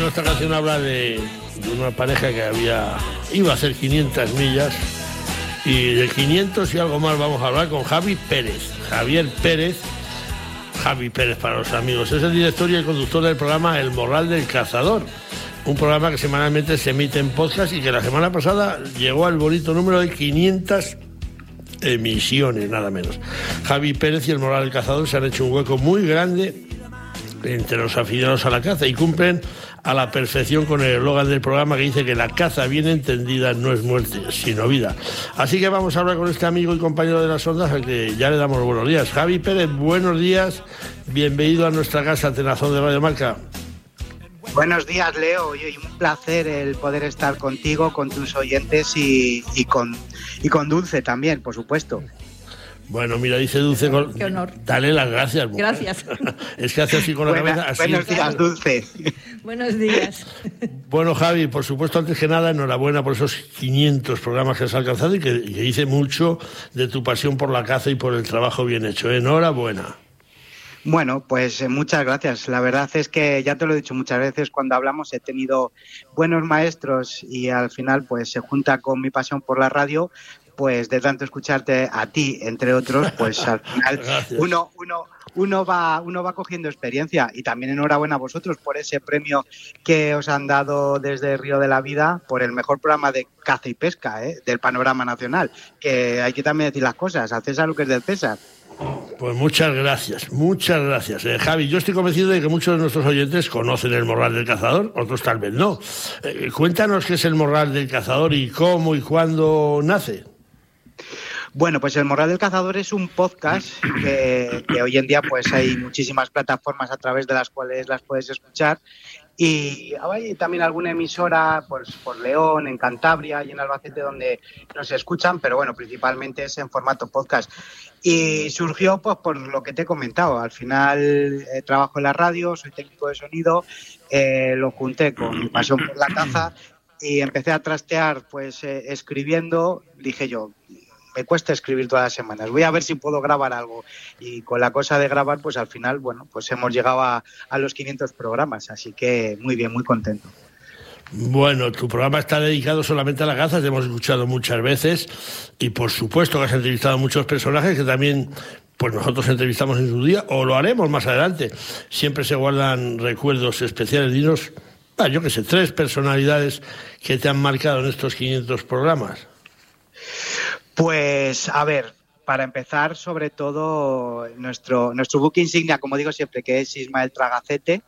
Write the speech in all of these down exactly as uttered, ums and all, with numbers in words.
Bueno, esta canción habla de, de una pareja que había iba a hacer quinientas millas y de quinientos y algo más vamos a hablar con Javi Pérez. Javier Pérez, Javi Pérez para los amigos, es el director y el conductor del programa El Morral del Cazador, un programa que semanalmente se emite en podcast y que la semana pasada llegó al bonito número de quinientas emisiones, nada menos. Javi Pérez y El Morral del Cazador se han hecho un hueco muy grande entre los aficionados a la caza y cumplen a la perfección con el eslogan del programa que dice que la caza bien entendida no es muerte, sino vida. Así que vamos a hablar con este amigo y compañero de las ondas al que ya le damos los buenos días. Javi Pérez, buenos días, bienvenido a nuestra casa Tenazón de Radio Marca. Buenos días, Leo, y un placer el poder estar contigo, con tus oyentes y, y, con, y con Dulce también, por supuesto. Bueno, mira, dice Dulce, con... Qué honor. Dale las gracias. Mujer. Gracias. Es que hace así con la Buena, cabeza. Así buenos días, Dulce. Buenos días. Bueno, Javi, por supuesto, antes que nada, enhorabuena por esos quinientos programas que has alcanzado y que, y que dice mucho de tu pasión por la caza y por el trabajo bien hecho. Enhorabuena. Bueno, pues eh, muchas gracias. La verdad es que ya te lo he dicho muchas veces cuando hablamos, he tenido buenos maestros y al final pues se junta con mi pasión por la radio, pues de tanto escucharte a ti, entre otros, pues al final uno, uno, uno va, uno va cogiendo experiencia. Y también enhorabuena a vosotros por ese premio que os han dado desde Río de la Vida por el mejor programa de caza y pesca, ¿eh? Del panorama nacional. Que hay que también decir las cosas, al César lo que es del César. Pues muchas gracias, muchas gracias. Eh, Javi, yo estoy convencido de que muchos de nuestros oyentes conocen el Morral del Cazador, otros tal vez no. Eh, cuéntanos qué es el Morral del Cazador y cómo y cuándo nace. Bueno, pues el Morral del Cazador es un podcast que, que hoy en día pues hay muchísimas plataformas a través de las cuales las puedes escuchar y hay también alguna emisora pues, por León, en Cantabria y en Albacete donde nos escuchan, pero bueno, principalmente es en formato podcast. Y surgió pues por lo que te he comentado, al final eh, trabajo en la radio, soy técnico de sonido, eh, lo junté con mi pasión por la caza y empecé a trastear pues eh, escribiendo, dije yo, me cuesta escribir todas las semanas, voy a ver si puedo grabar algo. Y con la cosa de grabar, pues al final, bueno, pues hemos llegado a, a los quinientos programas, así que muy bien, muy contento. Bueno, tu programa está dedicado solamente a la caza, te hemos escuchado muchas veces y por supuesto que has entrevistado a muchos personajes que también pues nosotros entrevistamos en su día o lo haremos más adelante. Siempre se guardan recuerdos especiales. Dinos, ah, yo qué sé, tres personalidades que te han marcado en estos quinientos programas. Pues, a ver, para empezar, sobre todo, nuestro nuestro buque insignia, como digo siempre, que es Ismael Tragacete,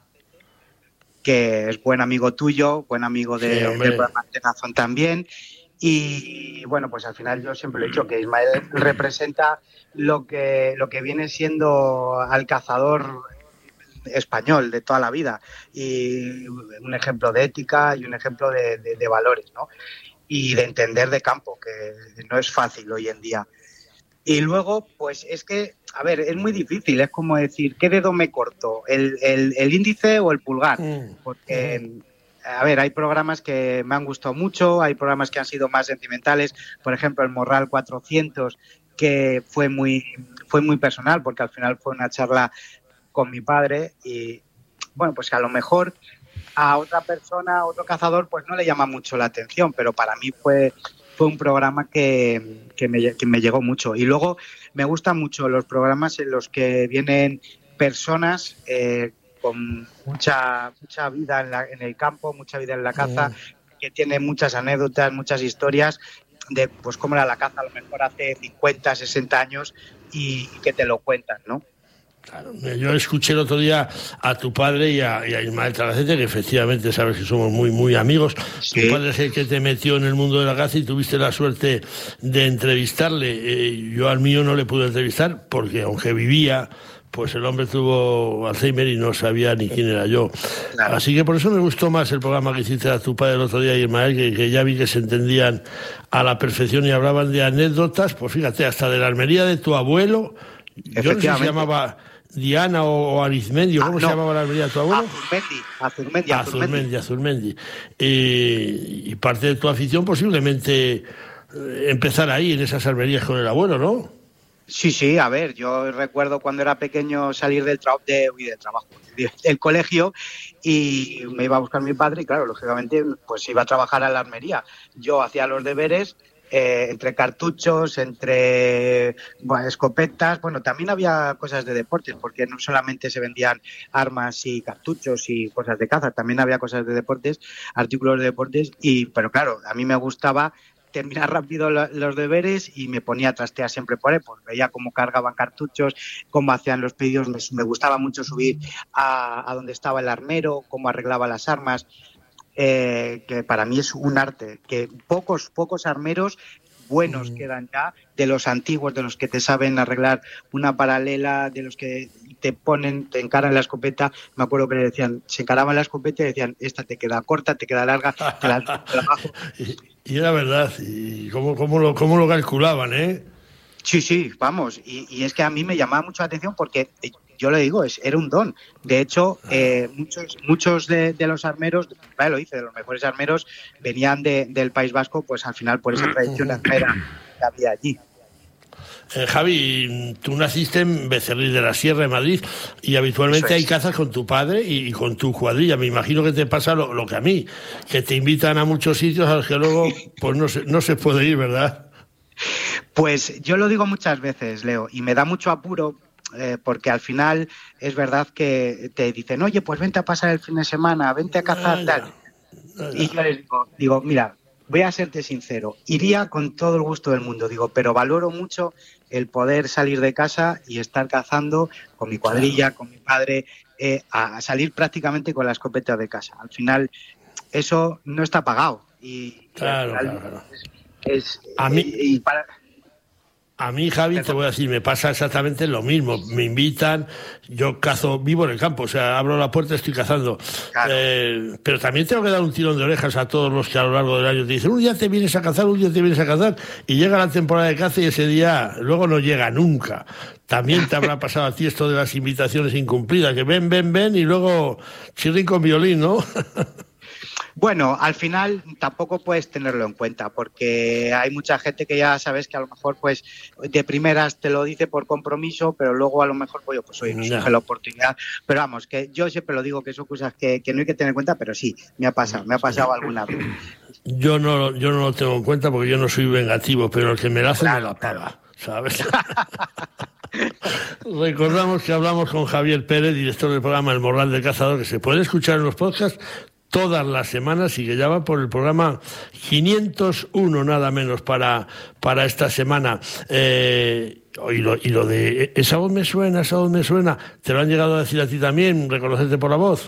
que es buen amigo tuyo, buen amigo de, sí, del programa Tenazón también. Y, bueno, pues al final yo siempre he dicho que Ismael representa lo que, lo que viene siendo al cazador español de toda la vida. Y un ejemplo de ética y un ejemplo de, de, de valores, ¿no? Y de entender de campo, que no es fácil hoy en día. Y luego, pues es que, a ver, es muy difícil, es como decir, ¿qué dedo me corto? ¿El, el, el índice o el pulgar? Porque, a ver, hay programas que me han gustado mucho, hay programas que han sido más sentimentales, por ejemplo, el Morral cuatrocientos, que fue muy, fue muy personal, porque al final fue una charla con mi padre y, bueno, pues a lo mejor a otra persona, a otro cazador, pues no le llama mucho la atención, pero para mí fue, fue un programa que, que, me, que me llegó mucho. Y luego me gustan mucho los programas en los que vienen personas eh, con mucha mucha vida en, la, en el campo, mucha vida en la caza, mm. que tienen muchas anécdotas, muchas historias de pues cómo era la caza a lo mejor hace cincuenta, sesenta años y, y que te lo cuentan, ¿no? Claro, yo escuché el otro día a tu padre y a, y a Ismael Tragacete, que efectivamente sabes que somos muy muy amigos. Sí. Tu padre es el que te metió en el mundo de la caza y tuviste la suerte de entrevistarle. Eh, yo al mío no le pude entrevistar porque aunque vivía, pues el hombre tuvo Alzheimer y no sabía ni quién era yo. Claro. Así que por eso me gustó más el programa que hiciste a tu padre el otro día, Ismael, que, que ya vi que se entendían a la perfección y hablaban de anécdotas, pues fíjate, hasta de la armería de tu abuelo. Yo no sé si se llamaba Diana o, o Arizmendi, ¿cómo ah, no. se llamaba la armería de tu abuelo? Azurmendi, Azurmendi, Azurmendi, Azurmendi. Eh, y parte de tu afición posiblemente eh, empezar ahí, en esas armerías con el abuelo, ¿no? Sí, sí, a ver, yo recuerdo cuando era pequeño salir del, tra de, uy, del trabajo, del colegio, y me iba a buscar mi padre y claro, lógicamente pues iba a trabajar a la armería. Yo hacía los deberes eh, entre cartuchos, entre bueno, escopetas, bueno, también había cosas de deportes, porque no solamente se vendían armas y cartuchos y cosas de caza, también había cosas de deportes, artículos de deportes, y pero claro, a mí me gustaba terminar rápido los deberes y me ponía a trastear siempre por ahí, pues veía cómo cargaban cartuchos, cómo hacían los pedidos, me, me gustaba mucho subir a, a donde estaba el armero, cómo arreglaba las armas, eh, que para mí es un arte, que pocos, pocos armeros buenos mm. quedan ya, de los antiguos, de los que te saben arreglar una paralela, de los que te ponen, te encaran la escopeta. Me acuerdo que le decían, se encaraban la escopeta y decían, esta te queda corta, te queda larga, te la abajo. y, y era verdad, y cómo, cómo, lo, cómo lo calculaban, ¿eh? Sí, sí, vamos, y, y es que a mí me llamaba mucho la atención porque yo le digo, es, era un don. De hecho, eh, muchos muchos de, de los armeros, vale, lo dice, de los mejores armeros, venían de, del País Vasco, pues al final por esa tradición armera que había allí. Eh, Javi, tú naciste en Becerril de la Sierra, de Madrid, y habitualmente hay cazas con tu padre y, y con tu cuadrilla. Me imagino que te pasa lo, lo que a mí, que te invitan a muchos sitios a los que luego pues no se, no se puede ir, ¿verdad? Pues yo lo digo muchas veces, Leo, y me da mucho apuro eh, porque al final es verdad que te dicen, oye, pues vente a pasar el fin de semana, vente a cazar, ah, tal. Ah, y yo les digo, digo, mira, voy a serte sincero, iría con todo el gusto del mundo, digo, pero valoro mucho el poder salir de casa y estar cazando con mi cuadrilla, claro, con mi padre, eh, a salir prácticamente con la escopeta de casa. Al final, eso no está pagado. Y, claro, y claro, claro. Es, a mí... y, y para... A mí, Javi, te voy a decir, me pasa exactamente lo mismo. Me invitan, yo cazo, vivo en el campo, o sea, abro la puerta, estoy cazando. Claro. Eh, pero también tengo que dar un tirón de orejas a todos los que a lo largo del año te dicen, un día te vienes a cazar, un día te vienes a cazar, y llega la temporada de caza y ese día luego no llega nunca. También te habrá pasado a ti esto de las invitaciones incumplidas, que ven, ven, ven, y luego chirrín con violín, ¿no? Bueno, al final tampoco puedes tenerlo en cuenta porque hay mucha gente que ya sabes que a lo mejor pues de primeras te lo dice por compromiso, pero luego a lo mejor pues, pues oye, no surge la oportunidad. Pero vamos, que yo siempre lo digo que son cosas que, que no hay que tener en cuenta, pero sí, me ha pasado, me ha pasado alguna vez. Yo no, yo no lo tengo en cuenta porque yo no soy vengativo, pero el que me la hace claro, me la paga, claro. ¿Sabes? Recordamos que hablamos con Javier Pérez, director del programa El Morral del Cazador, que se puede escuchar en los podcasts todas las semanas y que ya va por el programa quinientos uno nada menos para, para esta semana. Eh, y, lo, y lo de esa voz me suena, esa voz me suena, ¿te lo han llegado a decir a ti también, reconocerte por la voz?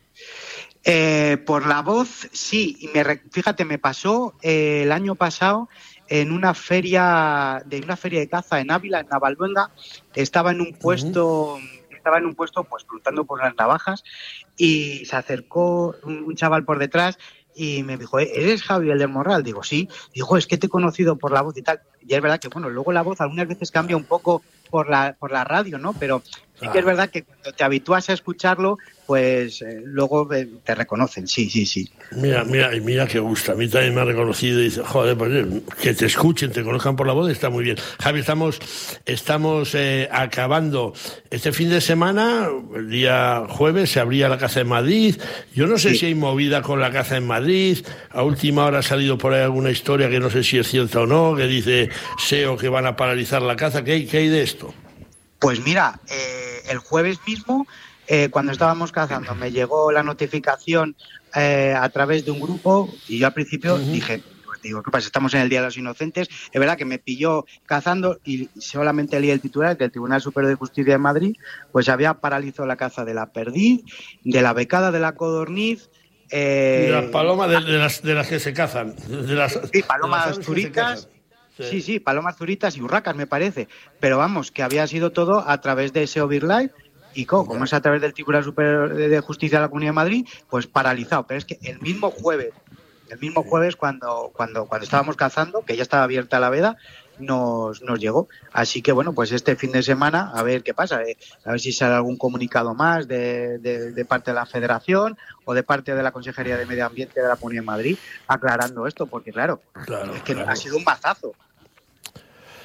Eh, por la voz, sí. Y me, fíjate, me pasó eh, el año pasado en una feria de una feria de caza en Ávila, en Navalluenga. Estaba en un puesto... Uh-huh. Estaba en un puesto pues preguntando por las navajas y se acercó un, un chaval por detrás y me dijo, ¿eres Javi el del Morral? Digo, sí. Digo, es que te he conocido por la voz y tal. Y es verdad que, bueno, luego la voz algunas veces cambia un poco por la, por la radio, ¿no? Pero sí que es verdad que cuando te habitúas a escucharlo, pues eh, luego eh, te reconocen, sí, sí, sí. Mira, mira, y mira que gusta. A mí también me ha reconocido y dice, joder, pues que te escuchen, te conozcan por la voz, está muy bien. Javi, estamos, estamos eh, acabando este fin de semana, el día jueves se abría la caza en Madrid. Yo no sé sí. si hay movida con la caza en Madrid. A última hora ha salido por ahí alguna historia que no sé si es cierta o no, que dice S E O que van a paralizar la caza. ¿Qué hay, qué hay de esto? Pues mira, eh, el jueves mismo, eh, cuando estábamos cazando, me llegó la notificación eh, a través de un grupo y yo al principio uh-huh. dije, pues digo, ¿qué pasa? Estamos en el Día de los Inocentes. Es verdad que me pilló cazando y solamente leí el titular que el Tribunal Superior de Justicia de Madrid pues había paralizado la caza de la perdiz, de la becada, de la codorniz. Eh, de las palomas de, de, las, de las que se cazan. De las, sí, palomas zuritas. Sí. sí, sí, palomas zuritas y urracas, me parece. Pero vamos, que había sido todo a través de S E O BirdLife y co, como es a través del Tribunal Superior de Justicia de la Comunidad de Madrid, pues paralizado. Pero es que el mismo jueves, el mismo jueves cuando, cuando, cuando estábamos cazando, que ya estaba abierta la veda, nos, nos llegó. Así que bueno, pues este fin de semana a ver qué pasa, eh, a ver si sale algún comunicado más de, de, de parte de la Federación o de parte de la Consejería de Medio Ambiente de la Comunidad de Madrid aclarando esto, porque claro, claro es que claro. ha sido un mazazo.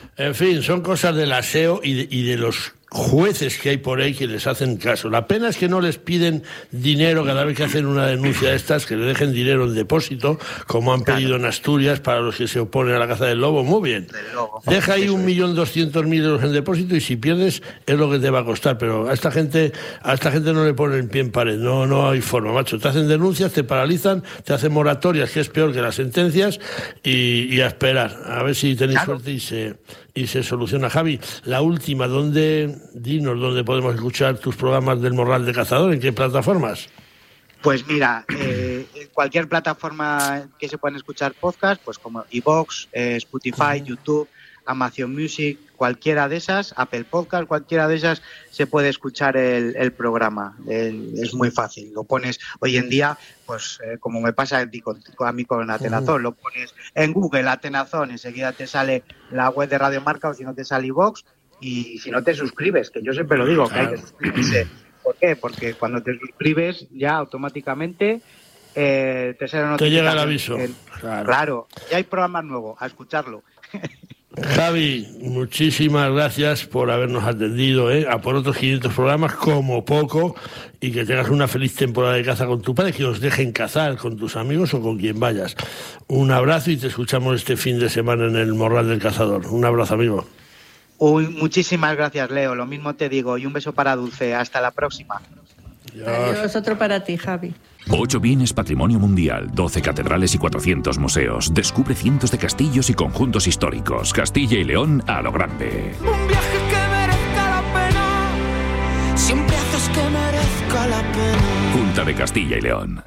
En fin, son cosas del aseo y de, y de los jueces que hay por ahí que les hacen caso. La pena es que no les piden dinero cada vez que hacen una denuncia de estas, que le dejen dinero en depósito, como han claro. pedido en Asturias para los que se oponen a la caza del lobo. Muy bien. Deja ahí un millón doscientos mil euros en depósito y si pierdes es lo que te va a costar. Pero a esta gente, a esta gente no le ponen pie en pared. No, no hay forma, macho. Te hacen denuncias, te paralizan, te hacen moratorias, que es peor que las sentencias, y, y a esperar. A ver si tenéis claro. suerte y se, y se soluciona. Javi, la última, ¿dónde... Dinos dónde podemos escuchar tus programas del Morral de Cazador, ¿en qué plataformas? Pues mira, eh, cualquier plataforma que se puedan escuchar podcast, pues como iVoox, eh, Spotify, uh-huh. YouTube, Amazon Music, cualquiera de esas, Apple Podcast, cualquiera de esas se puede escuchar el, el programa. El, es muy fácil. Lo pones hoy en día, pues eh, como me pasa a mí con, a mí con Atenazón, uh-huh. lo pones en Google Atenazón, enseguida te sale la web de Radio Marca o si no te sale iVoox. Y si no te suscribes, que yo siempre lo digo, claro. que hay que suscribirse. ¿Por qué? Porque cuando te suscribes ya automáticamente eh, te sale una te llega el aviso. El, claro. claro, ya hay programas nuevos, a escucharlo. Javi, muchísimas gracias por habernos atendido, ¿eh? A por otros quinientos programas como poco, y que tengas una feliz temporada de caza con tu padre, que os dejen cazar con tus amigos o con quien vayas. Un abrazo y te escuchamos este fin de semana en el Morral del Cazador. Un abrazo, amigo. Uy, muchísimas gracias, Leo. Lo mismo te digo. Y un beso para Dulce. Hasta la próxima. Adiós. Adiós, otro para ti, Javi. Ocho bienes patrimonio mundial, doce catedrales y cuatrocientos museos. Descubre cientos de castillos y conjuntos históricos. Castilla y León a lo grande. Un viaje que merezca la pena. Siempre haces que merezca la pena. Junta de Castilla y León.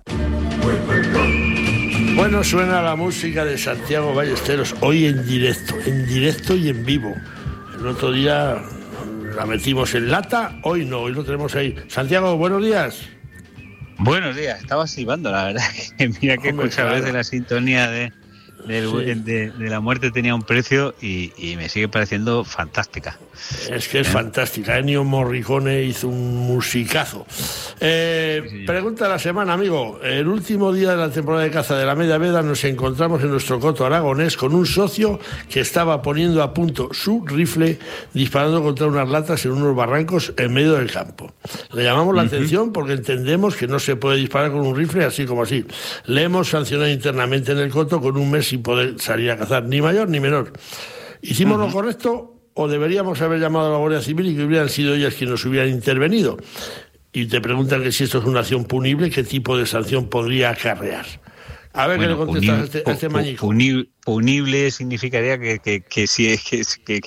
Bueno, suena la música de Santiago Ballesteros. Hoy en directo, en directo y en vivo. El otro día la metimos en lata, hoy no, hoy lo tenemos ahí. Santiago, buenos días. Buenos días, estaba silbando, la verdad. Que mira que escuchaba claro. desde la sintonía de, de, sí. de, de la muerte tenía un precio y, y me sigue pareciendo fantástica. Es que es ¿Eh? fantástica. Ennio Morricone hizo un musicazo. Eh, sí, pregunta de la semana, amigo. El último día de la temporada de caza de la Media Veda nos encontramos en nuestro coto aragonés con un socio que estaba poniendo a punto su rifle disparando contra unas latas en unos barrancos en medio del campo. Le llamamos la uh-huh. atención porque entendemos que no se puede disparar con un rifle así como así. Le hemos sancionado internamente en el coto con un mes sin poder salir a cazar, ni mayor ni menor. ¿Hicimos uh-huh. lo correcto o deberíamos haber llamado a la Guardia Civil y que hubieran sido ellas quienes nos hubieran intervenido? Y te preguntan que si esto es una acción punible, ¿qué tipo de sanción podría acarrear? A ver, bueno, ¿qué le contestas a este, a este mañico? Punible, punible significaría que, que, que, sí, que, que,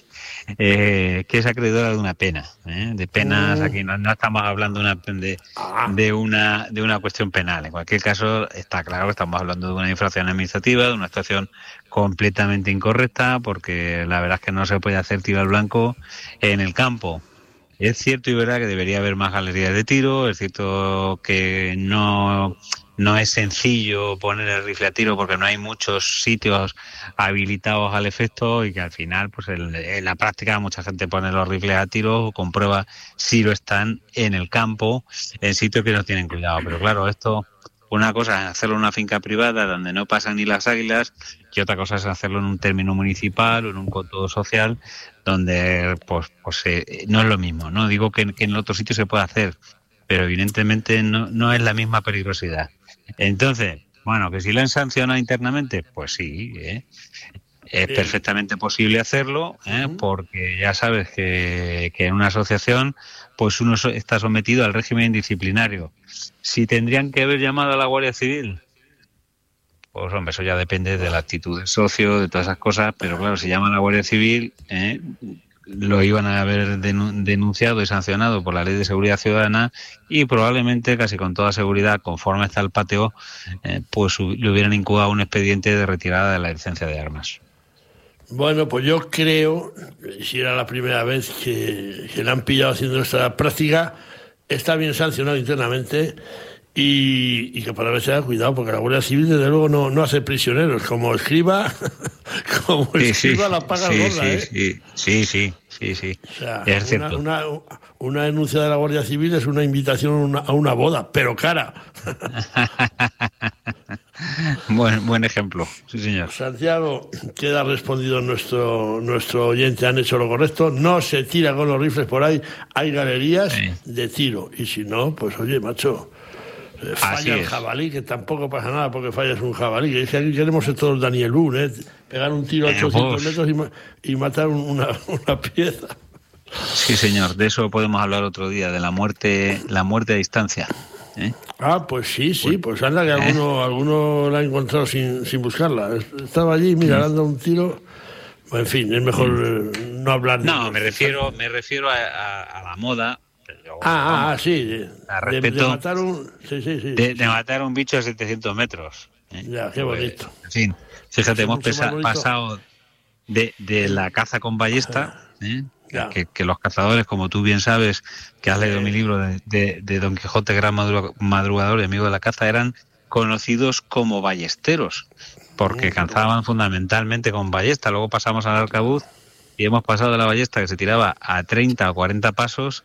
eh, que es acreedora de una pena. ¿eh? De penas, uh. aquí no, no estamos hablando una, de, ah. de, una, de una cuestión penal. En cualquier caso, está claro que estamos hablando de una infracción administrativa, de una actuación completamente incorrecta, porque la verdad es que no se puede hacer tiro al blanco en el campo. Es cierto y verdad que debería haber más galerías de tiro, es cierto que no, no es sencillo poner el rifle a tiro porque no hay muchos sitios habilitados al efecto y que al final, pues en, en la práctica mucha gente pone los rifles a tiro, comprueba si lo están en el campo, en sitios que no tienen cuidado. Pero claro, esto, una cosa es hacerlo en una finca privada donde no pasan ni las águilas, y otra cosa es hacerlo en un término municipal o en un coto social donde pues, pues eh, no es lo mismo. No digo que, que en otros sitios se pueda hacer, pero evidentemente no, no es la misma peligrosidad. Entonces, bueno, que si lo han sancionado internamente, pues sí, ¿eh? es Bien. perfectamente posible hacerlo, ¿eh? uh-huh. porque ya sabes que, que en una asociación pues uno está sometido al régimen disciplinario. Si tendrían que haber llamado a la Guardia Civil, pues hombre, eso ya depende de la actitud del socio, de todas esas cosas, pero claro, si llaman a la Guardia Civil, ¿eh? lo iban a haber denunciado y sancionado por la Ley de Seguridad Ciudadana y probablemente, casi con toda seguridad, conforme está el patio, eh, pues le hubieran incubado un expediente de retirada de la licencia de armas. Bueno, pues yo creo, si era la primera vez que, que le han pillado haciendo esta práctica, está bien sancionado internamente. Y, y que para ver se da cuidado, porque la Guardia Civil desde luego no, no hace prisioneros, como escriba, como sí, escriba sí, la paga sí, gorda, sí, ¿eh? Sí, sí, sí, sí, sí. O sea, es una, cierto. Una, una denuncia de la Guardia Civil es una invitación a una, a una boda, pero cara. Buen, buen ejemplo, sí señor. Santiago, queda respondido nuestro nuestro oyente, han hecho lo correcto, no se tira con los rifles por ahí, hay galerías sí. de tiro, y si no, pues oye, macho, eh, falla el jabalí, que tampoco pasa nada porque fallas un jabalí, que dice aquí queremos ser todos Daniel Boone, ¿eh? Pegar un tiro a ochocientos metros y, ma- y matar una, una pieza. Sí señor, de eso podemos hablar otro día, de la muerte, la muerte a distancia. ¿Eh? Ah, pues sí, sí, pues anda que alguno, ¿Eh? alguno la ha encontrado sin, sin buscarla. Estaba allí, mira, dando un tiro. En fin, es mejor eh, no hablar. No, de me refiero, me refiero a, a, a la moda. Pero, ah, ah, sí, de, de, de matar un, sí, sí, sí, de, de matar un bicho a setecientos metros. ¿eh? Ya, qué bonito. Pues, en fin, fíjate, hemos pesa, pasado de, de la caza con ballesta. ¿eh? Que, que los cazadores, como tú bien sabes, que has leído mi libro de, de, de Don Quijote, gran madrugador y amigo de la caza, eran conocidos como ballesteros, porque cazaban fundamentalmente con ballesta. Luego pasamos al arcabuz y hemos pasado de la ballesta, que se tiraba a treinta o cuarenta pasos,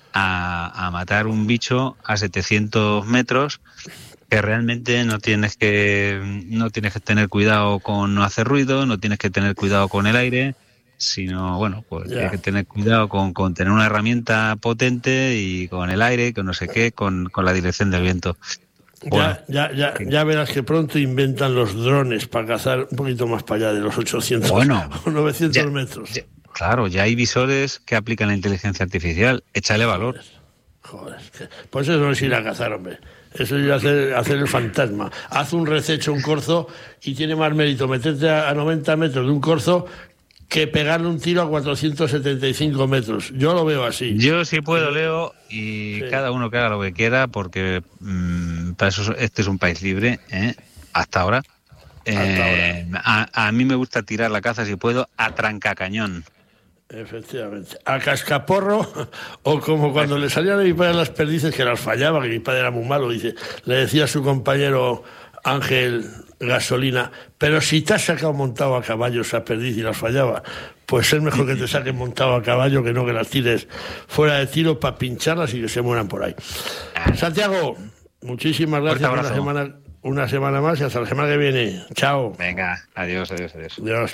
a, a matar un bicho a setecientos metros, que realmente no tienes que no tienes que tener cuidado con no hacer ruido, no tienes que tener cuidado con el aire, sino, bueno, pues yeah. hay que tener cuidado con, con tener una herramienta potente y con el aire, con no sé qué, con, con la dirección del viento. Bueno, ya, ya, ya, ya verás que pronto inventan los drones para cazar un poquito más para allá de los ochocientos bueno, o novecientos ya, metros. Ya, claro, ya hay visores que aplican la inteligencia artificial. Échale valor. Joder, pues eso no es ir a cazar, hombre. Eso es ir a hacer, hacer el fantasma. Haz un rececho, un corzo, y tiene más mérito meterte a, a noventa metros de un corzo que pegarle un tiro a cuatrocientos setenta y cinco metros. Yo lo veo así. Yo sí puedo, Leo, y sí. cada uno que haga lo que quiera, porque mmm, para eso este es un país libre, ¿eh? Hasta ahora. Eh, Hasta ahora. A, a mí me gusta tirar la caza, si puedo, a trancacañón. Efectivamente. A cascaporro, o como cuando le salían a mi padre las perdices, que las fallaba, que mi padre era muy malo, dice, le decía a su compañero Ángel Gasolina, pero si te has sacado montado a caballo esa perdiz y las fallaba, pues es mejor que te saquen montado a caballo que no que las tires fuera de tiro para pincharlas y que se mueran por ahí. Santiago, muchísimas gracias por una semana, una semana más y hasta la semana que viene. Chao. Venga, adiós, adiós, adiós. Adiós.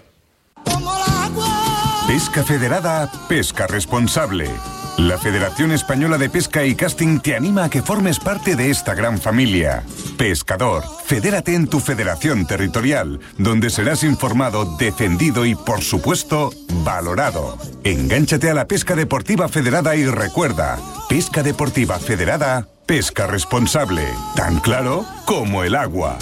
Pesca Federada, pesca responsable. La Federación Española de Pesca y Casting te anima a que formes parte de esta gran familia. Pescador, fedérate en tu federación territorial, donde serás informado, defendido y, por supuesto, valorado. Engánchate a la pesca deportiva federada y recuerda, pesca deportiva federada, pesca responsable. Tan claro como el agua.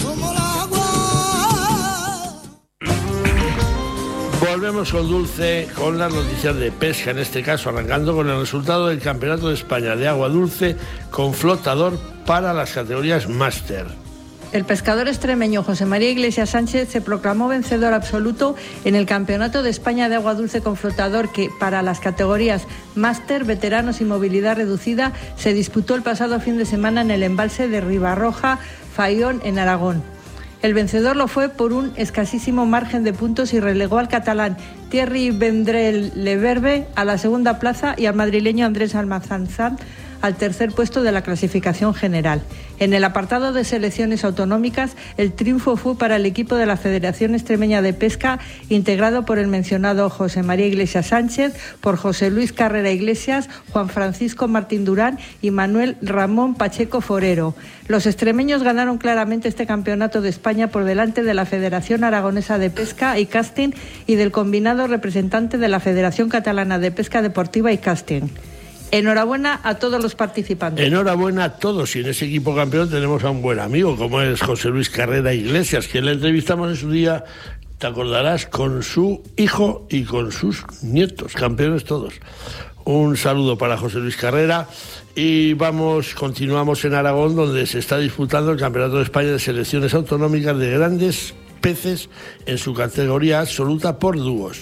Volvemos con Dulce, con las noticias de pesca, en este caso arrancando con el resultado del Campeonato de España de Agua Dulce con flotador para las categorías máster. El pescador extremeño José María Iglesias Sánchez se proclamó vencedor absoluto en el Campeonato de España de Agua Dulce con flotador que, para las categorías máster, veteranos y movilidad reducida, se disputó el pasado fin de semana en el embalse de Ribarroja, Faión, en Aragón. El vencedor lo fue por un escasísimo margen de puntos y relegó al catalán Thierry Vendrell-Leverbe a la segunda plaza y al madrileño Andrés Almazanzán al tercer puesto de la clasificación general. En el apartado de selecciones autonómicas, el triunfo fue para el equipo de la Federación Extremeña de Pesca, integrado por el mencionado José María Iglesias Sánchez, por José Luis Carrera Iglesias, Juan Francisco Martín Durán y Manuel Ramón Pacheco Forero. Los extremeños ganaron claramente este campeonato de España por delante de la Federación Aragonesa de Pesca y Casting y del combinado representante de la Federación Catalana de Pesca Deportiva y Casting. Enhorabuena a todos los participantes. Enhorabuena a todos. Y en ese equipo campeón tenemos a un buen amigo, como es José Luis Carrera Iglesias, que le entrevistamos en su día, te acordarás, con su hijo y con sus nietos, campeones todos. Un saludo para José Luis Carrera. Y vamos, continuamos en Aragón, donde se está disputando el Campeonato de España de Selecciones Autonómicas de Grandes Peces en su categoría absoluta por dúos.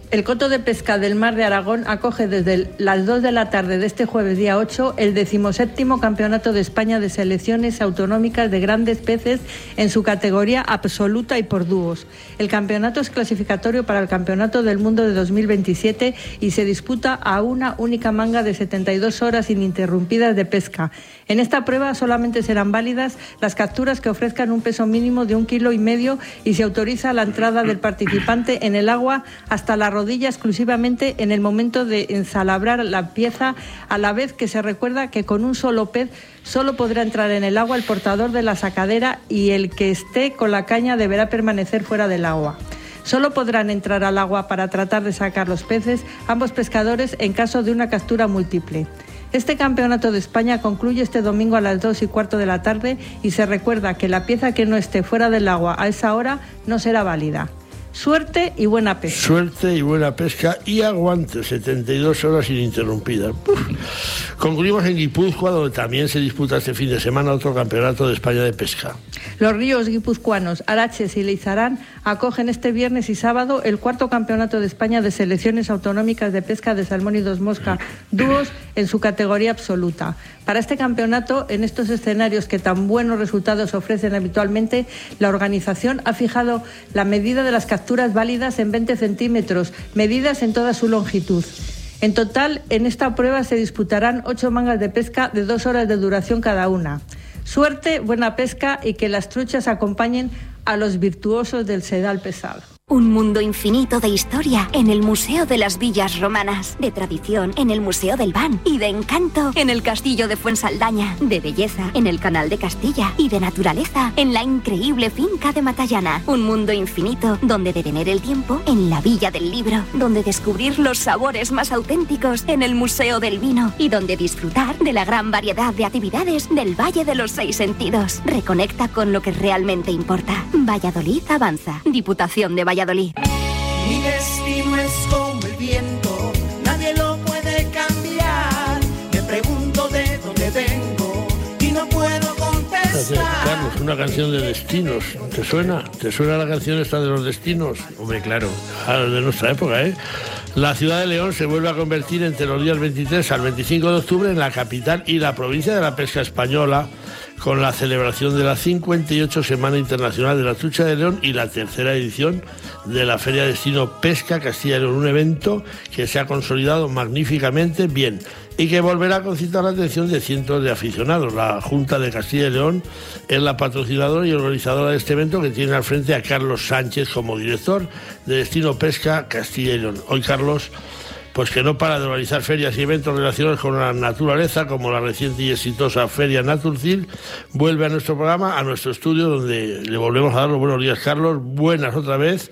El Coto de Pesca del Mar de Aragón acoge desde las dos de la tarde de este jueves día ocho el decimoséptimo Campeonato de España de Selecciones Autonómicas de Grandes Peces en su categoría absoluta y por dúos. El campeonato es clasificatorio para el Campeonato del Mundo de dos mil veintisiete y se disputa a una única manga de setenta y dos horas ininterrumpidas de pesca. En esta prueba solamente serán válidas las capturas que ofrezcan un peso mínimo de un kilo y medio y se autoriza la entrada del participante en el agua hasta la rodilla exclusivamente en el momento de ensalabrar la pieza, a la vez que se recuerda que con un solo pez solo podrá entrar en el agua el portador de la sacadera y el que esté con la caña deberá permanecer fuera del agua. Solo podrán entrar al agua para tratar de sacar los peces ambos pescadores en caso de una captura múltiple. Este Campeonato de España concluye este domingo a las dos y cuarto de la tarde y se recuerda que la pieza que no esté fuera del agua a esa hora no será válida. Suerte y buena pesca. Suerte y buena pesca y aguante, setenta y dos horas ininterrumpidas. Uf. Concluimos en Guipúzcoa, donde también se disputa este fin de semana otro campeonato de España de pesca. Los ríos guipuzcoanos Araches y Leizarán acogen este viernes y sábado el cuarto Campeonato de España de Selecciones Autonómicas de Pesca de Salmón y Dos Mosca dúos en su categoría absoluta. Para este campeonato, en estos escenarios que tan buenos resultados ofrecen habitualmente, la organización ha fijado la medida de las capturas válidas en veinte centímetros, medidas en toda su longitud. En total, en esta prueba se disputarán ocho mangas de pesca de dos horas de duración cada una. Suerte, buena pesca y que las truchas acompañen a los virtuosos del sedal pesado. Un mundo infinito de historia en el Museo de las Villas Romanas, de tradición en el Museo del Ban y de encanto en el Castillo de Fuensaldaña, de belleza en el Canal de Castilla y de naturaleza en la increíble finca de Matallana. Un mundo infinito donde detener el tiempo en la Villa del Libro, donde descubrir los sabores más auténticos en el Museo del Vino y donde disfrutar de la gran variedad de actividades del Valle de los Seis Sentidos. Reconecta con lo que realmente importa. Valladolid avanza. Diputación de Valladolid. Valladolid. Mi destino es como el viento, nadie lo puede cambiar. Me pregunto de dónde vengo y no puedo contestar. Carlos, una canción de destinos. ¿Te suena? ¿Te suena la canción esta de los destinos? Hombre, claro. Ah, de nuestra época, ¿eh? La ciudad de León se vuelve a convertir entre los días veintitrés al veinticinco de octubre en la capital y la provincia de la pesca española, con la celebración de la cincuenta y ocho Semana Internacional de la Trucha de León y la tercera edición de la Feria Destino Pesca Castilla y León, un evento que se ha consolidado magníficamente bien y que volverá a concitar la atención de cientos de aficionados. La Junta de Castilla y León es la patrocinadora y organizadora de este evento, que tiene al frente a Carlos Sánchez como director de Destino Pesca Castilla y León. Hoy Carlos, pues que no para de organizar ferias y eventos relacionados con la naturaleza, como la reciente y exitosa Feria Naturcil, vuelve a nuestro programa, a nuestro estudio, donde le volvemos a dar los buenos días. Carlos, buenas otra vez.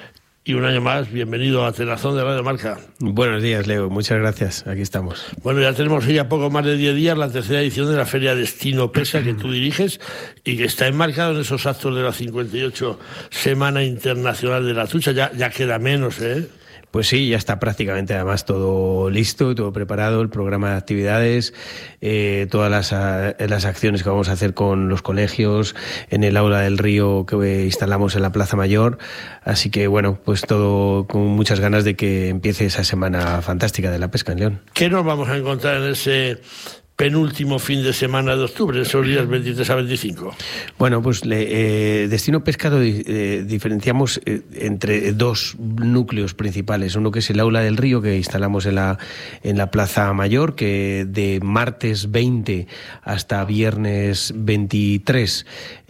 Y un año más, bienvenido a Tenazón de Radio Marca. Buenos días, Leo, muchas gracias, aquí estamos. Bueno, ya tenemos hoy a poco más de diez días la tercera edición de la Feria Destino Pesca que tú diriges y que está enmarcado en esos actos de la cincuenta y ocho Semana Internacional de la Trucha. Ya, ya queda menos, ¿eh? Pues sí, ya está prácticamente además todo listo, todo preparado, el programa de actividades, eh, todas las, las acciones que vamos a hacer con los colegios, en el aula del río que instalamos en la Plaza Mayor. Así que bueno, pues todo con muchas ganas de que empiece esa semana fantástica de la pesca en León. ¿Qué nos vamos a encontrar en ese penúltimo fin de semana de octubre, esos días veintitrés a veinticinco? Bueno, pues le, eh, Destino Pescado eh, diferenciamos eh, entre dos núcleos principales. Uno que es el Aula del Río, que instalamos en la, en la Plaza Mayor, que de martes veinte hasta viernes veintitrés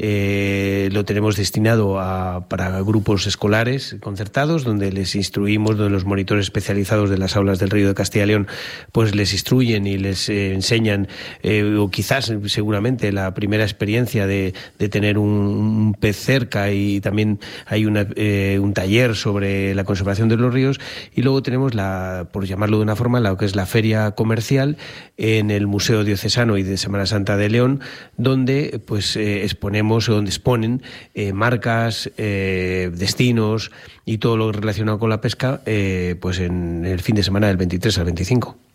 eh, lo tenemos destinado a, para grupos escolares concertados, donde les instruimos, donde los monitores especializados de las aulas del Río de Castilla y León pues les instruyen y les eh, enseñan Eh, o quizás seguramente la primera experiencia de, de tener un, un pez cerca, y también hay una, eh, un taller sobre la conservación de los ríos. Y luego tenemos, la, por llamarlo de una forma, lo que es la feria comercial en el Museo Diocesano y de Semana Santa de León, donde pues eh, exponemos, o donde exponen eh, marcas, eh, destinos y todo lo relacionado con la pesca, eh, pues en el fin de semana del veintitrés al veinticinco.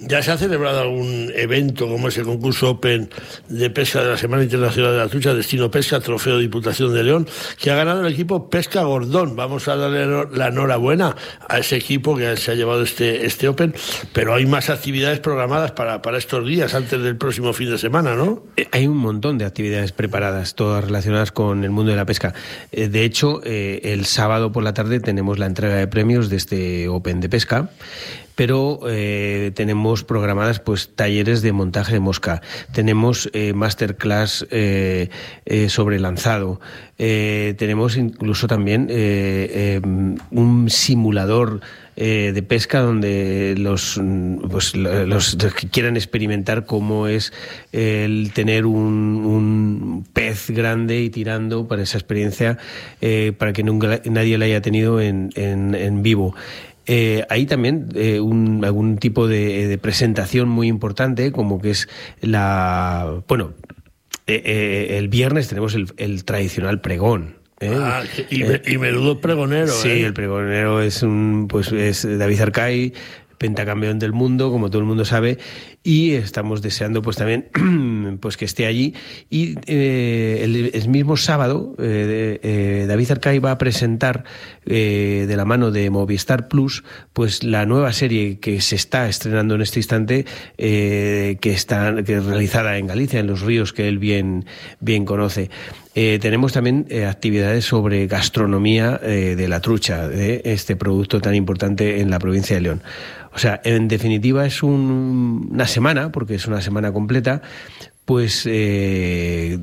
¿Ya se ha celebrado algún evento como ese concurso Open de pesca de la Semana Internacional de la Trucha, Destino Pesca, Trofeo Diputación de León, que ha ganado el equipo Pesca Gordón? Vamos a darle la enhorabuena a ese equipo que se ha llevado este, este Open, pero hay más actividades programadas para, para estos días, antes del próximo fin de semana, ¿no? Hay un montón de actividades preparadas, todas relacionadas con el mundo de la pesca. De hecho, eh, el sábado por la tarde tenemos la entrega de premios de este Open de pesca, pero eh, tenemos programadas pues talleres de montaje de mosca, tenemos eh, masterclass eh, eh, sobre lanzado, eh, tenemos incluso también eh, eh, un simulador eh, de pesca donde los, pues, los que quieran experimentar cómo es el tener un, un pez grande y tirando, para esa experiencia, eh, para que nunca nadie la haya tenido en, en, en vivo. Eh, hay también eh, un, algún tipo de, de presentación muy importante, como que es la... Bueno, eh, eh, el viernes tenemos el, el tradicional pregón. ¿eh? Ah, y, eh, y menudo pregonero. Sí, ¿eh? El pregonero es un, pues es David Arcay, pentacampeón del mundo, como todo el mundo sabe, y estamos deseando pues también pues que esté allí. Y eh, el, el mismo sábado eh, eh, David Arcay va a presentar eh, de la mano de Movistar Plus pues la nueva serie que se está estrenando en este instante, eh, que está que es realizada en Galicia, en los ríos que él bien, bien conoce. Eh, tenemos también eh, actividades sobre gastronomía eh, de la trucha, de este producto tan importante en la provincia de León. O sea, en definitiva es un, una semana, porque es una semana completa, pues eh,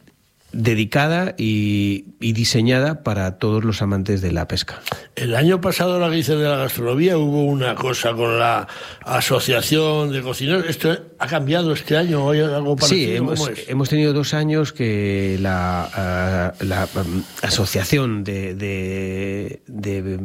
dedicada y, y diseñada para todos los amantes de la pesca. El año pasado, la que dice de la gastronomía, hubo una cosa con la asociación de cocineros. ¿Esto ha cambiado este año? ¿O hay algo parecido? Sí, hemos, ¿Cómo es? hemos tenido dos años que la, uh, la um, asociación de, de, de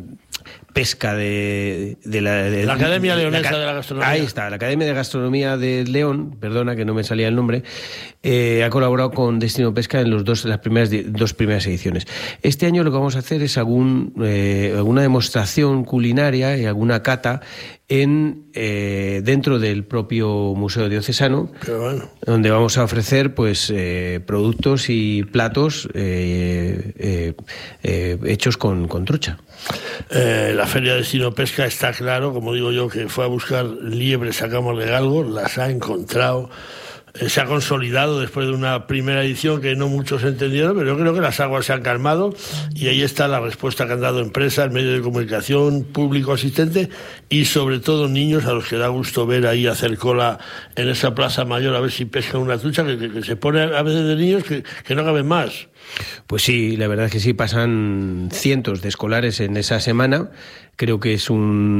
pesca de, de la... De, la Academia Leonesa la, de la Gastronomía. Ahí está, la Academia de Gastronomía de León, perdona que no me salía el nombre, eh, ha colaborado con Destino Pesca en los dos, las primeras, dos primeras ediciones. Este año lo que vamos a hacer es algún, eh, alguna demostración culinaria y alguna cata en eh, dentro del propio Museo Diocesano, bueno. donde vamos a ofrecer pues eh, productos y platos eh, eh, eh, hechos con, con trucha. Eh, la Feria de Destino Pesca está claro, como digo yo, que fue a buscar liebres a Camos de Galgo, las ha encontrado. Se ha consolidado después de una primera edición que no muchos entendieron, pero yo creo que las aguas se han calmado y ahí está la respuesta que han dado empresas, medios de comunicación, público asistente y sobre todo niños a los que da gusto ver ahí hacer cola en esa plaza mayor a ver si pescan una trucha, que, que, que se pone a veces de niños que, que no caben más. Pues sí, la verdad es que sí, pasan cientos de escolares en esa semana. Creo que es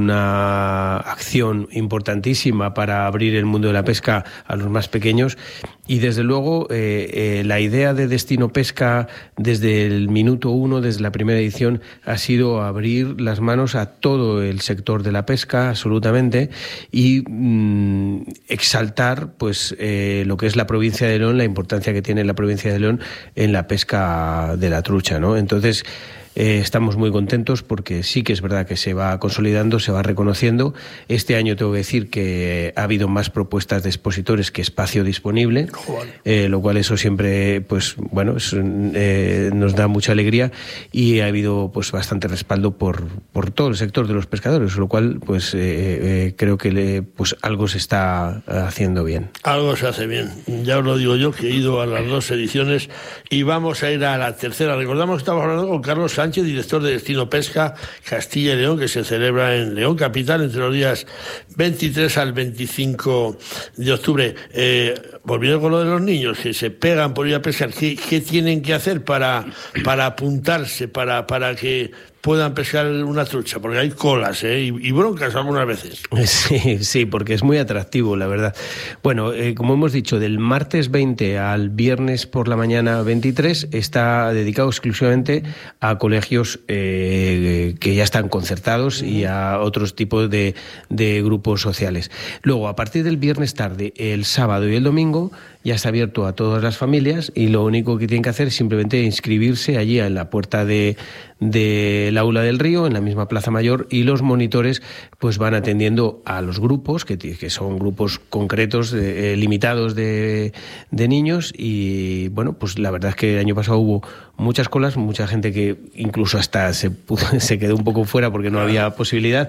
una acción importantísima para abrir el mundo de la pesca a los más pequeños y desde luego eh, eh, la idea de Destino Pesca desde el minuto uno, desde la primera edición, ha sido abrir las manos a todo el sector de la pesca, absolutamente, y mm, exaltar pues eh, lo que es la provincia de León, la importancia que tiene la provincia de León en la pesca de la trucha, ¿no? Entonces, Eh, estamos muy contentos porque sí que es verdad que se va consolidando, se va reconociendo. Este año tengo que decir que ha habido más propuestas de expositores que espacio disponible, eh, lo cual eso siempre, pues bueno, es, eh, nos da mucha alegría y ha habido pues bastante respaldo por, por todo el sector de los pescadores, lo cual pues eh, eh, creo que le, pues algo se está haciendo bien. Algo se hace bien. Ya os lo digo yo, que he ido a las dos ediciones y vamos a ir a la tercera. Recordamos que estamos hablando con Carlos Sánchez, director de Destino Pesca Castilla y León, que se celebra en León capital entre los días veintitrés al veinticinco de octubre. Eh, volviendo con lo de los niños que se pegan por ir a pescar, ¿qué, qué tienen que hacer para, para apuntarse, para, para que puedan pescar una trucha? Porque hay colas, ¿eh? y, y broncas algunas veces. Sí, sí, porque es muy atractivo, la verdad. Bueno, eh, como hemos dicho, del martes veinte al viernes por la mañana veintitrés está dedicado exclusivamente a colegios eh, que ya están concertados y a otros tipos de, de grupos sociales. Luego, a partir del viernes tarde, el sábado y el domingo, ya está abierto a todas las familias y lo único que tienen que hacer es simplemente inscribirse allí en la puerta de, del aula del río, en la misma Plaza Mayor, y los monitores pues van atendiendo a los grupos, que, que son grupos concretos, eh, limitados de, de niños, y bueno, pues la verdad es que el año pasado hubo muchas colas, mucha gente que incluso hasta se, se quedó un poco fuera porque no había posibilidad,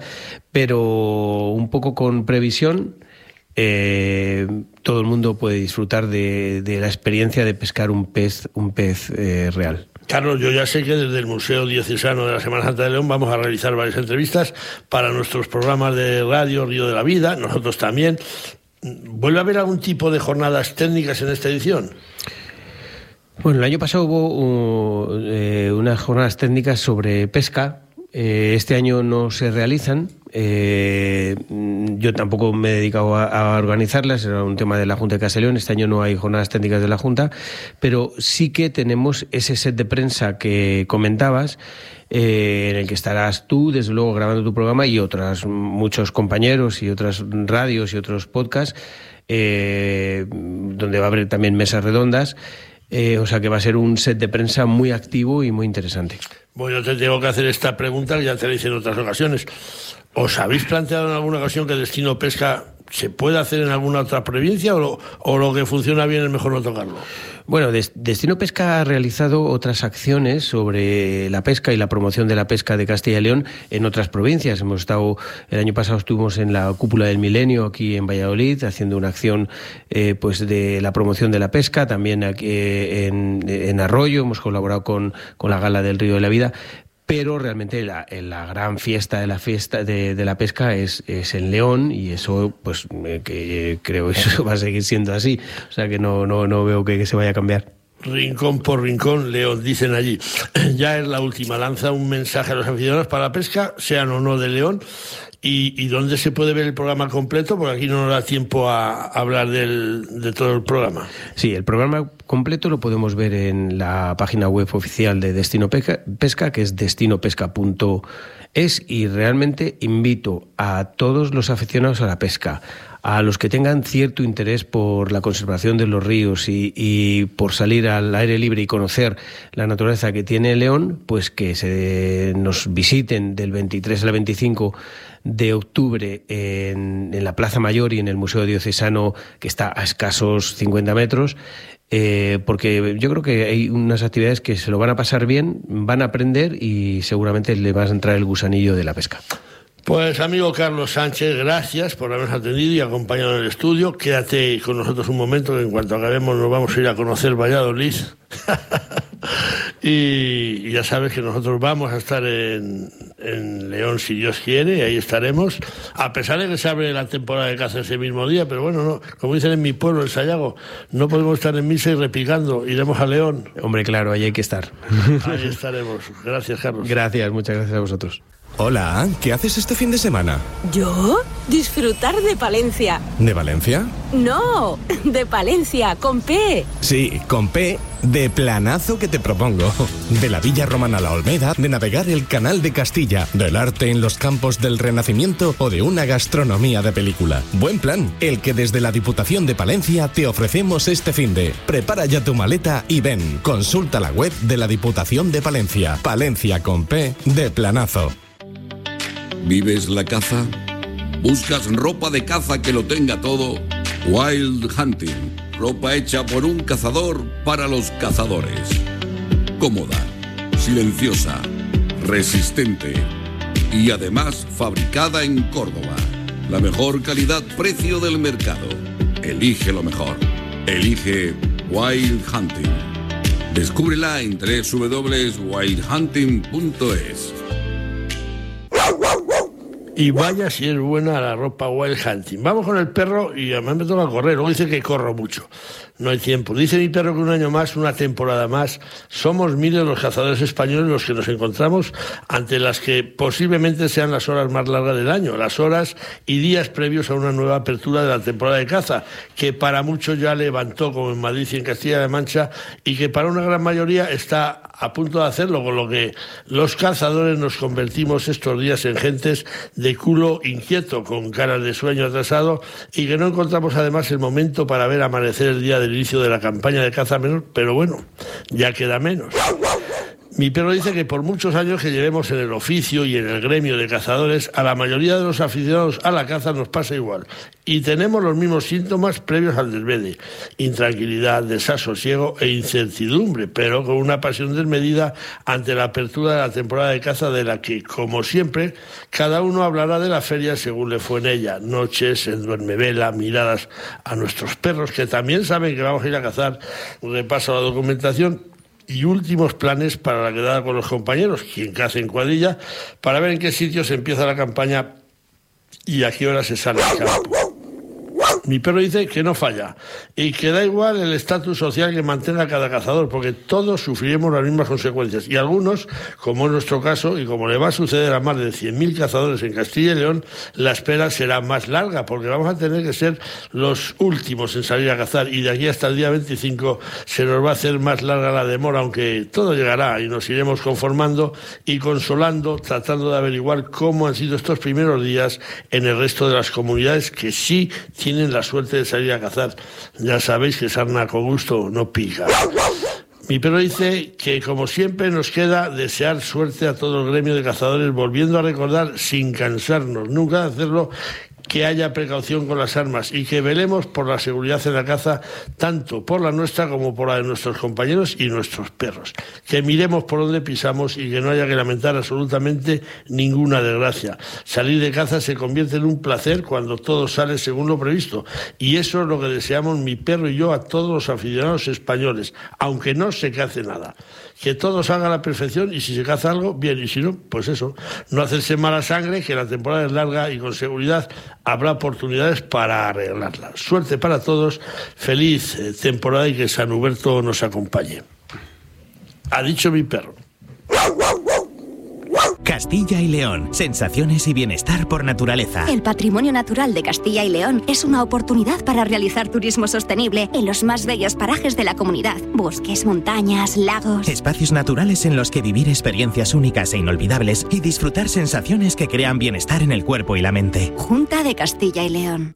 pero un poco con previsión, eh, todo el mundo puede disfrutar de, de la experiencia de pescar un pez, un pez eh, real. Carlos, yo ya sé que desde el Museo Diocesano de la Semana Santa de León vamos a realizar varias entrevistas para nuestros programas de radio Río de la Vida, nosotros también. ¿Vuelve a haber algún tipo de jornadas técnicas en esta edición? Bueno, el año pasado hubo uh, eh, unas jornadas técnicas sobre pesca. Eh, este año no se realizan. Eh, yo tampoco me he dedicado a, a organizarlas, era un tema de la Junta de Castellón. Este año no hay jornadas técnicas de la Junta, pero sí que tenemos ese set de prensa que comentabas, eh, en el que estarás tú, desde luego, grabando tu programa, y otras muchos compañeros y otras radios y otros podcasts, eh, donde va a haber también mesas redondas. Eh, o sea que va a ser un set de prensa muy activo y muy interesante. Bueno, te tengo que hacer esta pregunta, que ya te la hice en otras ocasiones. ¿Os habéis planteado en alguna ocasión que Destino Pesca se puede hacer en alguna otra provincia, o lo, o lo que funciona bien es mejor no tocarlo? Bueno, Destino Pesca ha realizado otras acciones sobre la pesca y la promoción de la pesca de Castilla y León en otras provincias. Hemos estado, el año pasado estuvimos en la Cúpula del Milenio aquí en Valladolid, haciendo una acción eh, pues de la promoción de la pesca. También aquí en, en Arroyo hemos colaborado con, con la Gala del Río de la Vida. Pero realmente la, la gran fiesta de la fiesta de, de la pesca es, es en León, y eso pues eh, que eh, creo que eso va a seguir siendo así, o sea que no no no veo que, que se vaya a cambiar. Rincón por rincón, León, dicen allí. Ya es la última, lanza un mensaje a los aficionados para la pesca, sean o no de León. ¿Y, y dónde se puede ver el programa completo? Porque aquí no nos da tiempo a, a hablar del, de todo el programa. Sí, el programa completo lo podemos ver en la página web oficial de Destino Pesca, Pesca que es destino pesca punto es, y realmente invito a todos los aficionados a la pesca, a los que tengan cierto interés por la conservación de los ríos y, y por salir al aire libre y conocer la naturaleza que tiene León, pues que se nos visiten del veintitrés al veinticinco de octubre en, en la Plaza Mayor y en el Museo Diocesano, que está a escasos cincuenta metros, eh, porque yo creo que hay unas actividades que se lo van a pasar bien, van a aprender y seguramente le va a entrar el gusanillo de la pesca. Pues amigo Carlos Sánchez, gracias por habernos atendido y acompañado en el estudio. Quédate con nosotros un momento, que en cuanto acabemos nos vamos a ir a conocer Valladolid. Y ya sabes que nosotros vamos a estar en, en León si Dios quiere, y ahí estaremos, a pesar de que se abre la temporada de caza ese mismo día, pero bueno, no, como dicen en mi pueblo, en Sayago, no podemos estar en misa y repicando, iremos a León. Hombre, claro, ahí hay que estar. Ahí estaremos. Gracias, Carlos. Gracias, muchas gracias a vosotros. Hola, ¿qué haces este fin de semana? ¿Yo? Disfrutar de Palencia. ¿De Valencia? No, de Palencia, con P. Sí, con P, de planazo que te propongo. De la Villa Romana La Olmeda, de navegar el Canal de Castilla, del arte en los campos del Renacimiento o de una gastronomía de película. Buen plan, el que desde la Diputación de Palencia te ofrecemos este finde. Prepara ya tu maleta y ven. Consulta la web de la Diputación de Palencia. Palencia con P, de planazo. ¿Vives la caza? ¿Buscas ropa de caza que lo tenga todo? Wild Hunting, ropa hecha por un cazador para los cazadores. Cómoda, silenciosa, resistente y además fabricada en Córdoba. La mejor calidad-precio del mercado. Elige lo mejor. Elige Wild Hunting. Descúbrela en doble u doble u doble u punto wild hunting punto es. Y vaya si es buena la ropa Wild Hunting. Vamos con el perro y además me toca correr. Luego dice que corro mucho. No hay tiempo. Dice mi perro que un año más, una temporada más, somos miles los cazadores españoles los que nos encontramos ante las que posiblemente sean las horas más largas del año, las horas y días previos a una nueva apertura de la temporada de caza, que para muchos ya levantó, como en Madrid y en Castilla-La Mancha, y que para una gran mayoría está a punto de hacerlo, con lo que los cazadores nos convertimos estos días en gentes de culo inquieto, con caras de sueño atrasado, y que no encontramos además el momento para ver amanecer el día del inicio de la campaña de caza menor, pero bueno, ya queda menos. Mi perro dice que por muchos años que llevemos en el oficio y en el gremio de cazadores, a la mayoría de los aficionados a la caza nos pasa igual. Y tenemos los mismos síntomas previos al desvede: intranquilidad, desasosiego e incertidumbre, pero con una pasión desmedida ante la apertura de la temporada de caza, de la que, como siempre, cada uno hablará de la feria según le fue en ella. Noches en duermevela, miradas a nuestros perros, que también saben que vamos a ir a cazar, repaso a la documentación y últimos planes para la quedada con los compañeros, quien caza en cuadrilla, para ver en qué sitios empieza la campaña y a qué hora se sale al campo. Mi perro dice que no falla y que da igual el estatus social que mantenga cada cazador, porque todos sufriremos las mismas consecuencias, y algunos, como en nuestro caso y como le va a suceder a más de cien mil cazadores en Castilla y León, la espera será más larga, porque vamos a tener que ser los últimos en salir a cazar, y de aquí hasta el día veinticinco se nos va a hacer más larga la demora, aunque todo llegará y nos iremos conformando y consolando, tratando de averiguar cómo han sido estos primeros días en el resto de las comunidades que sí tienen la suerte de salir a cazar. Ya sabéis que sarna con gusto no pica. Mi perro dice que, como siempre, nos queda desear suerte a todo el gremio de cazadores, volviendo a recordar, sin cansarnos nunca de hacerlo, que haya precaución con las armas y que velemos por la seguridad en la caza, tanto por la nuestra como por la de nuestros compañeros y nuestros perros. Que miremos por donde pisamos y que no haya que lamentar absolutamente ninguna desgracia. Salir de caza se convierte en un placer cuando todo sale según lo previsto, y eso es lo que deseamos mi perro y yo a todos los aficionados españoles, aunque no se cace nada. Que todo salga a la perfección, y si se caza algo, bien, y si no, pues eso, no hacerse mala sangre, que la temporada es larga y con seguridad habrá oportunidades para arreglarla. Suerte para todos, feliz eh, temporada, y que San Huberto nos acompañe. Ha dicho mi perro. Castilla y León, sensaciones y bienestar por naturaleza. El patrimonio natural de Castilla y León es una oportunidad para realizar turismo sostenible en los más bellos parajes de la comunidad. Bosques, montañas, lagos. Espacios naturales en los que vivir experiencias únicas e inolvidables y disfrutar sensaciones que crean bienestar en el cuerpo y la mente. Junta de Castilla y León.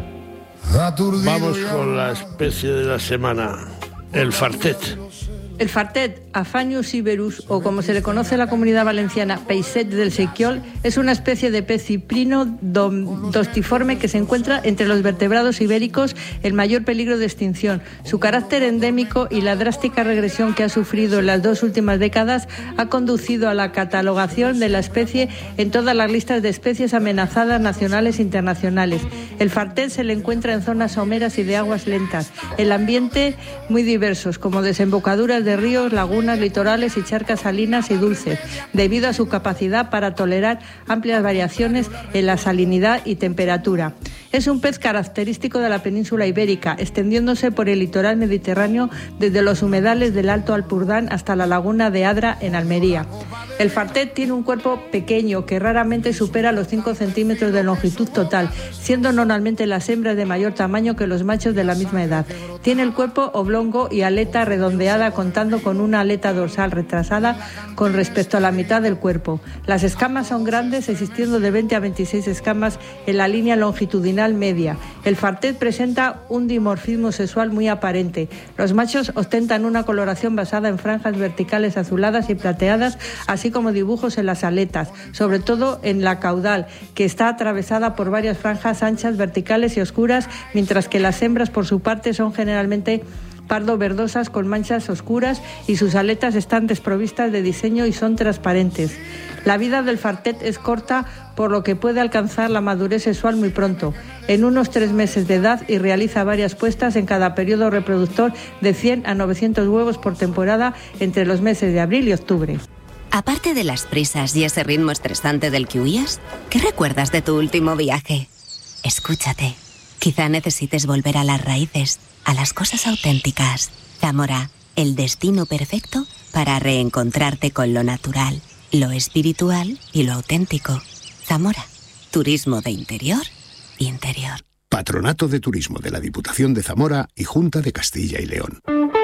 Vamos con la especie de la semana, el fartet. El fartet, Aphanius iberus, o como se le conoce en la Comunidad Valenciana, peixet del Sequiol, es una especie de pez ciprino dostiforme que se encuentra entre los vertebrados ibéricos en mayor peligro de extinción. Su carácter endémico y la drástica regresión que ha sufrido en las dos últimas décadas ha conducido a la catalogación de la especie en todas las listas de especies amenazadas nacionales e internacionales. El fartet se le encuentra en zonas someras y de aguas lentas, en ambiente muy diversos, como desembocaduras de de ríos, lagunas, litorales y charcas salinas y dulces, debido a su capacidad para tolerar amplias variaciones en la salinidad y temperatura. Es un pez característico de la península ibérica, extendiéndose por el litoral mediterráneo desde los humedales del Alto Alpurdán hasta la laguna de Adra en Almería. El fartet tiene un cuerpo pequeño que raramente supera los cinco centímetros de longitud total, siendo normalmente las hembras de mayor tamaño que los machos de la misma edad. Tiene el cuerpo oblongo y aleta redondeada, contando con una aleta dorsal retrasada con respecto a la mitad del cuerpo. Las escamas son grandes, existiendo de veinte a veintiséis escamas en la línea longitudinal media. El fartet presenta un dimorfismo sexual muy aparente. Los machos ostentan una coloración basada en franjas verticales azuladas y plateadas, así como dibujos en las aletas, sobre todo en la caudal, que está atravesada por varias franjas anchas, verticales y oscuras, mientras que las hembras, por su parte, son generalmente pardo verdosas con manchas oscuras, y sus aletas están desprovistas de diseño y son transparentes. La vida del fartet es corta, por lo que puede alcanzar la madurez sexual muy pronto, en unos tres meses de edad, y realiza varias puestas en cada periodo reproductor de cien a novecientos huevos por temporada entre los meses de abril y octubre. Aparte de las prisas y ese ritmo estresante del que huías, ¿qué recuerdas de tu último viaje? Escúchate. Quizá necesites volver a las raíces, a las cosas auténticas. Zamora, el destino perfecto para reencontrarte con lo natural, lo espiritual y lo auténtico. Zamora, turismo de interior, interior. Patronato de Turismo de la Diputación de Zamora y Junta de Castilla y León.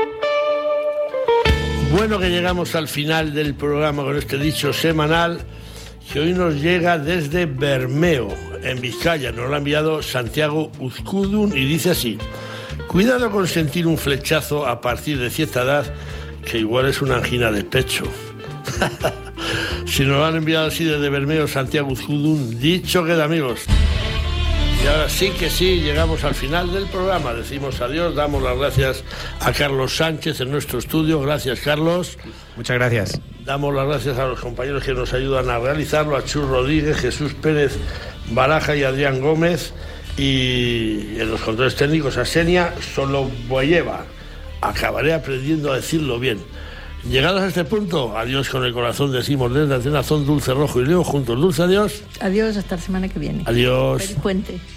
Bueno, que llegamos al final del programa con este dicho semanal, que hoy nos llega desde Bermeo, en Vizcaya. Nos lo ha enviado Santiago Uzkudun y dice así: cuidado con sentir un flechazo a partir de cierta edad, que igual es una angina de pecho. Si nos lo han enviado así desde Bermeo, Santiago Uzcudun, dicho queda, amigos. Y ahora sí que sí, llegamos al final del programa. Decimos adiós, damos las gracias a Carlos Sánchez en nuestro estudio. Gracias, Carlos. Muchas gracias. Damos las gracias a los compañeros que nos ayudan a realizarlo, a Chus Rodríguez, Jesús Pérez Baraja y Adrián Gómez. Y en los controles técnicos a Xenia Soloboyeva. Acabaré aprendiendo a decirlo bien. Llegados a este punto, adiós con el corazón, decimos desde Atenazón, Dulce Rojo y Leo juntos. Dulce, adiós. Adiós, hasta la semana que viene. Adiós. Feliz puente.